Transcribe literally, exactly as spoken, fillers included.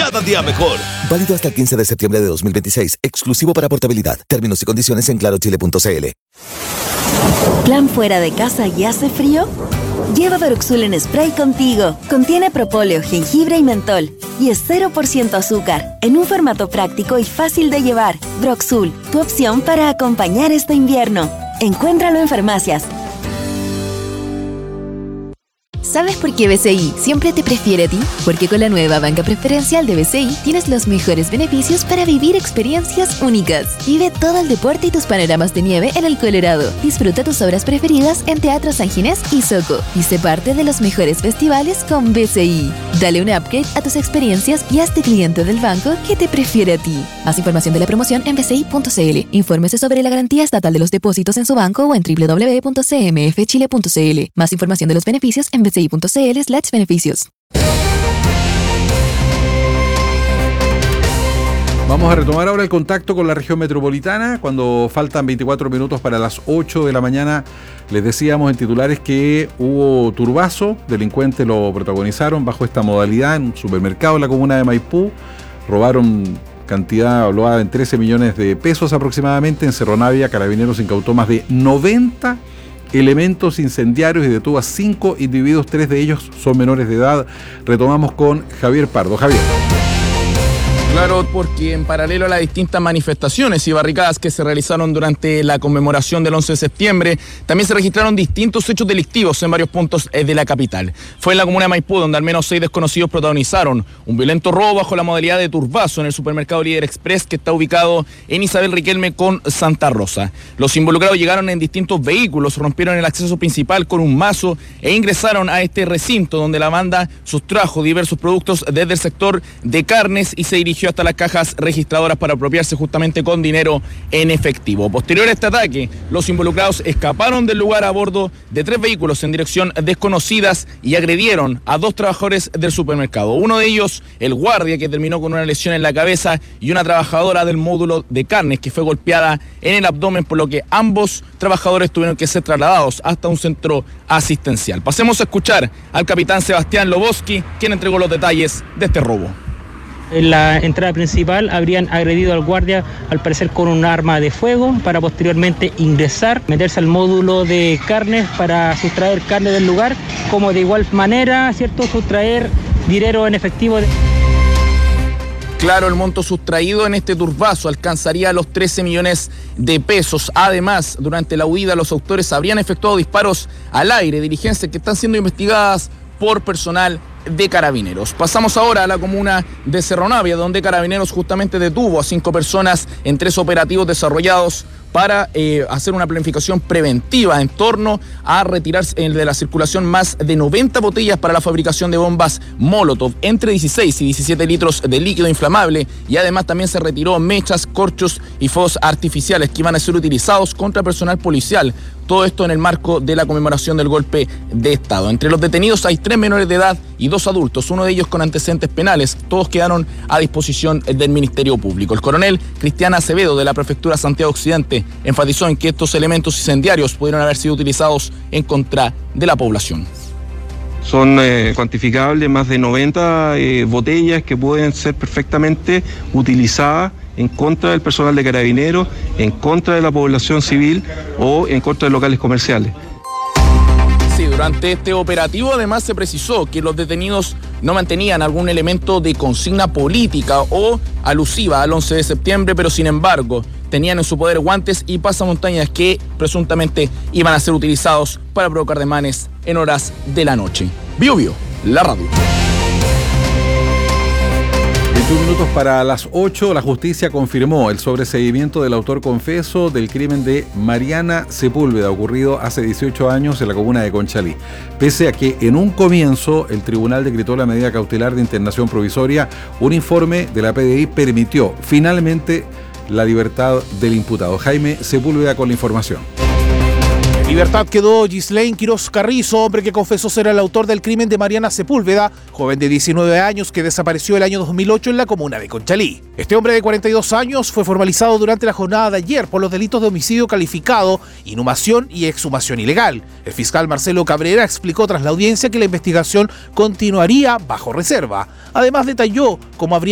cada día mejor. Válido hasta el quince de septiembre de dos mil veintiséis. Exclusivo para portabilidad. Términos y condiciones en claro chile punto c l. ¿Plan fuera de casa y hace frío? Lleva Broxul en spray contigo. Contiene propóleo, jengibre y mentol. Y es cero por ciento azúcar, en un formato práctico y fácil de llevar. Broxul, tu opción para acompañar este invierno. Encuéntralo en farmacias. ¿Sabes por qué B C I siempre te prefiere a ti? Porque con la nueva banca preferencial de B C I tienes los mejores beneficios para vivir experiencias únicas. Vive todo el deporte y tus panoramas de nieve en el Colorado. Disfruta tus obras preferidas en Teatro San Ginés y Soco. Y sé parte de los mejores festivales con B C I. Dale un upgrade a tus experiencias y hazte cliente del banco que te prefiere a ti. Más información de la promoción en b c i punto c l. Infórmese sobre la garantía estatal de los depósitos en su banco o en w w w punto c m f chile punto c l. Más información de los beneficios en b c i punto c l slash beneficios. Vamos a retomar ahora el contacto con la región metropolitana. Cuando faltan veinticuatro minutos para las ocho de la mañana, les decíamos en titulares que hubo turbazo. Delincuentes lo protagonizaron bajo esta modalidad en un supermercado en la comuna de Maipú. Robaron cantidad hablada en trece millones de pesos aproximadamente. En Cerro Navia, Carabineros incautó más de noventa elementos incendiarios y detuvo a cinco individuos, tres de ellos son menores de edad. Retomamos con Javier Pardo. Javier. Claro, porque en paralelo a las distintas manifestaciones y barricadas que se realizaron durante la conmemoración del once de septiembre, también se registraron distintos hechos delictivos en varios puntos de la capital. Fue en la comuna de Maipú donde al menos seis desconocidos protagonizaron un violento robo bajo la modalidad de turbazo en el supermercado Líder Express que está ubicado en Isabel Riquelme con Santa Rosa. Los involucrados llegaron en distintos vehículos, rompieron el acceso principal con un mazo e ingresaron a este recinto donde la banda sustrajo diversos productos desde el sector de carnes y se dirigió hasta las cajas registradoras para apropiarse justamente con dinero en efectivo. Posterior a este ataque, los involucrados escaparon del lugar a bordo de tres vehículos en dirección desconocidas y agredieron a dos trabajadores del supermercado. Uno de ellos, el guardia, que terminó con una lesión en la cabeza, y una trabajadora del módulo de carnes que fue golpeada en el abdomen, por lo que ambos trabajadores tuvieron que ser trasladados hasta un centro asistencial. Pasemos a escuchar al capitán Sebastián Loboski, quien entregó los detalles de este robo. En la entrada principal habrían agredido al guardia, al parecer con un arma de fuego, para posteriormente ingresar, meterse al módulo de carnes para sustraer carne del lugar, como de igual manera, ¿cierto?, sustraer dinero en efectivo. Claro, el monto sustraído en este turbazo alcanzaría los trece millones de pesos. Además, durante la huida, los autores habrían efectuado disparos al aire, diligencias que están siendo investigadas por personal de Carabineros. Pasamos ahora a la comuna de Cerro Navia, donde Carabineros justamente detuvo a cinco personas en tres operativos desarrollados para eh, hacer una planificación preventiva en torno a retirarse de la circulación más de noventa botellas para la fabricación de bombas Molotov, entre dieciséis y diecisiete litros de líquido inflamable, y además también se retiró mechas, corchos y fuegos artificiales que iban a ser utilizados contra personal policial. Todo esto en el marco de la conmemoración del golpe de Estado. Entre los detenidos hay tres menores de edad y dos adultos, uno de ellos con antecedentes penales. Todos quedaron a disposición del Ministerio Público. El coronel Cristian Acevedo, de la Prefectura Santiago Occidente, enfatizó en que estos elementos incendiarios pudieron haber sido utilizados en contra de la población. Son eh, cuantificables más de noventa eh, botellas que pueden ser perfectamente utilizadas en contra del personal de Carabineros, en contra de la población civil o en contra de locales comerciales. Sí, durante este operativo además se precisó que los detenidos no mantenían algún elemento de consigna política o alusiva al once de septiembre, pero sin embargo tenían en su poder guantes y pasamontañas que presuntamente iban a ser utilizados para provocar desmanes en horas de la noche. Bio Bio, la radio. veintiún minutos para las ocho, la justicia confirmó el sobreseimiento del autor confeso del crimen de Mariana Sepúlveda, ocurrido hace dieciocho años en la comuna de Conchalí. Pese a que en un comienzo el tribunal decretó la medida cautelar de internación provisoria, un informe de la P D I permitió finalmente la libertad del imputado. Jaime Sepúlveda con la información. En libertad quedó Gislaine Quiroz Carrizo, hombre que confesó ser el autor del crimen de Mariana Sepúlveda, joven de diecinueve años que desapareció el año dos mil ocho en la comuna de Conchalí. Este hombre de cuarenta y dos años fue formalizado durante la jornada de ayer por los delitos de homicidio calificado, inhumación y exhumación ilegal. El fiscal Marcelo Cabrera explicó tras la audiencia que la investigación continuaría bajo reserva. Además detalló cómo habría